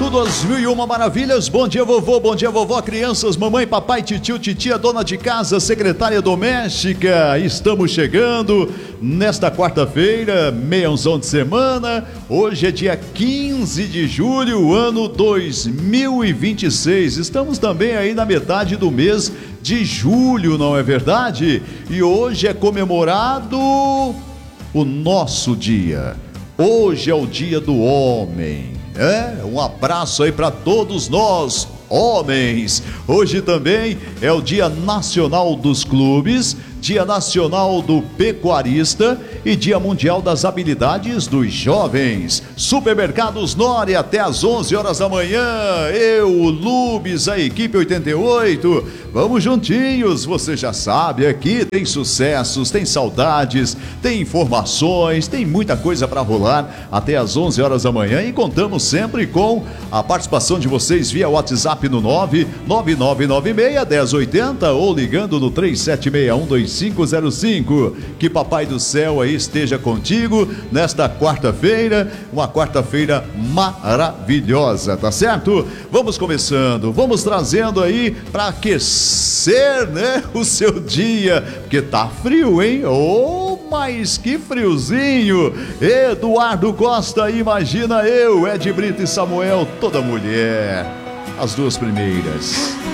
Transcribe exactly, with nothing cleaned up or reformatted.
tudo às mil e uma maravilhas. Bom dia, vovô, bom dia, vovó, crianças, mamãe, papai, titio, titia, dona de casa, secretária doméstica. Estamos chegando nesta quarta-feira, meiãozão de semana. Hoje é dia quinze de julho, ano dois mil e vinte e seis. Estamos também aí na metade do mês de julho, não é verdade? E hoje é comemorado o nosso dia. Hoje é o dia do homem. É, um abraço aí para todos nós, homens. Hoje também é o Dia Nacional dos Clubes, Dia Nacional do Pecuarista e Dia Mundial das Habilidades dos Jovens. Supermercados Nori até às onze horas da manhã. Eu, o Lubes, a equipe oitenta e oito. Vamos juntinhos, você já sabe, aqui tem sucessos, tem saudades, tem informações, tem muita coisa para rolar até às onze horas da manhã e contamos sempre com a participação de vocês via WhatsApp no nove nove nove nove seis, um zero oito zero ou ligando no três sete seis um dois cinco zero cinco. Que Papai do Céu aí esteja contigo nesta quarta-feira, uma quarta-feira maravilhosa, tá certo? Vamos começando, vamos trazendo aí para aquecer, né, o seu dia, porque tá frio, hein? Oh, mas que friozinho! Eduardo Costa, imagina eu, Ed Brito e Samuel, toda mulher, as duas primeiras.